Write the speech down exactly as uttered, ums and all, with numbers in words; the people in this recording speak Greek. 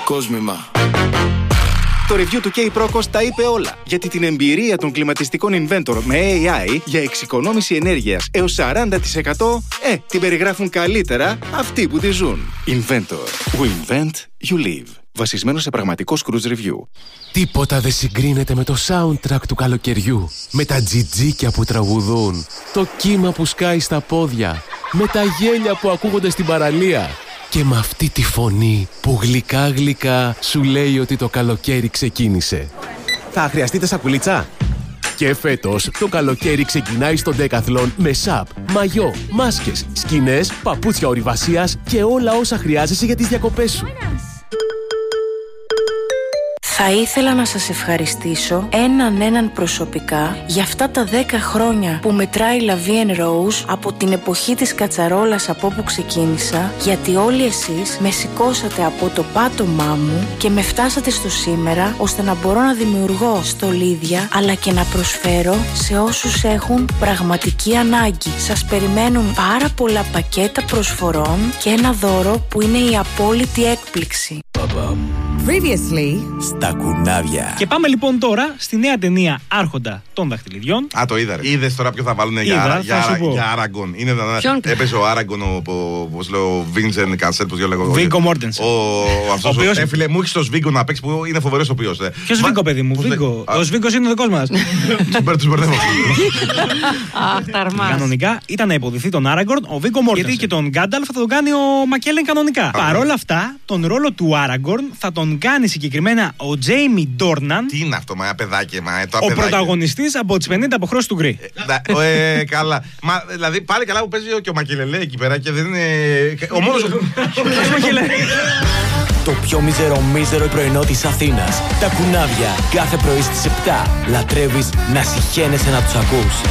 Κόσμημα. Το review του K-Procos τα είπε όλα. Γιατί την εμπειρία των κλιματιστικών Inventor με έι άι για εξοικονόμηση ενέργειας έως σαράντα τοις εκατό ε, την περιγράφουν καλύτερα αυτοί που τη ζουν. Inventor. We invent, you live. Βασισμένο σε πραγματικό cruise review. Τίποτα δεν συγκρίνεται με το soundtrack του καλοκαιριού. Με τα τζιτζίκια που τραγουδούν. Το κύμα που σκάει στα πόδια. Με τα γέλια που ακούγονται στην παραλία. Και με αυτή τη φωνή που γλυκά γλυκά σου λέει ότι το καλοκαίρι ξεκίνησε. Θα χρειαστείτε σακουλίτσα? Και φέτος το καλοκαίρι ξεκινάει στο Decathlon με σαπ, μαγιό, μάσκες, σκηνές, παπούτσια ορειβασίας και όλα όσα χρειάζεσαι για τις διακοπές σου. Θα ήθελα να σας ευχαριστήσω έναν έναν προσωπικά για αυτά τα δέκα χρόνια που μετράει La Vie en Rose από την εποχή της κατσαρόλας από όπου ξεκίνησα, γιατί όλοι εσείς με σηκώσατε από το πάτωμά μου και με φτάσατε στο σήμερα ώστε να μπορώ να δημιουργώ στολίδια αλλά και να προσφέρω σε όσους έχουν πραγματική ανάγκη. Σας περιμένουν πάρα πολλά πακέτα προσφορών και ένα δώρο που είναι η απόλυτη έκπληξη. Previously στα κουνάβια. Και πάμε λοιπόν τώρα στη νέα ταινία Άρχοντα των Δαχτυλιδιών. Α, το είδα. Είδες τώρα ποιο θα βάλουν για, για, για Άραγκον. Είναι να έπαιζε ο Άραγκον, ο, πώς λέω, ο Βίνσεν Κανσέλ, πώς λέγω. Βίγκο Μόρτενσεν. Αυτός ο έφυλε μου έχει το Σβίγκο να παίξει που είναι φοβερός ο οποίος. Ποιος Βίγκο, παιδί μου, Βίγκο. Ο Σβίγκος είναι ο δικός μας. Τους μπερδεύω. Αχ, ταρμάς. Κανονικά ήταν να υποδηθεί τον Άραγκον ο Βίγκο Μόρτενσεν. Γιατί και τον Γκάνταλφ θα τον κάνει ο Μακέλεν κανονικά. Παρ' όλα αυτά, τον ρόλο του Άραγκον θα τον κάνει συγκεκριμένα ο Τζέιμι Ντόρναν. Τι είναι αυτό, μα παιδάκι, μα το ο πρωταγωνιστής από τις πενήντα αποχρώσεις του Γκρι. Ε, ε, καλά. Μα, δηλαδή πάλι καλά που παίζει και ο Μακελελέ εκεί πέρα και δεν είναι. Ο μόνος. Το πιο μίζερο μίζερο πρωινό της Αθήνας. Τα κουνάβια κάθε πρωί στις επτά. Λατρεύεις να συχαίνεσαι να τους ακούς.